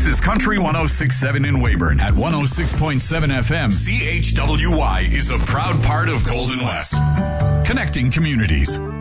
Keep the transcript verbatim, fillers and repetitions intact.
This is Country one oh six point seven in Weyburn. At one oh six point seven F M, C H W Y is a proud part of Golden West. Connecting communities.